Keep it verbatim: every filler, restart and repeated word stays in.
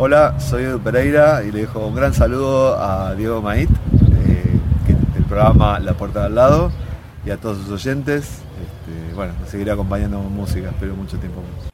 Hola, soy Edu Pereira y le dejo un gran saludo a Diego Mait, eh, del programa La Puerta de Al Lado, y a todos sus oyentes. Este, bueno, nos seguiré acompañando con música, espero mucho tiempo más.